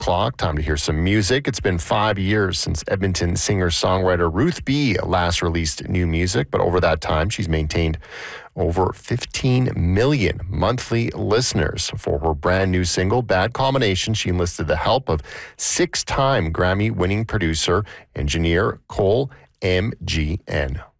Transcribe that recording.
o'clock. Time to hear some music. It's been 5 years since Edmonton singer-songwriter Ruth B. last released new music, but over that time, she's maintained over 15 million monthly listeners. For her brand new single, Bad Combination, she enlisted the help of 6-time Grammy-winning producer, engineer Cole MGN.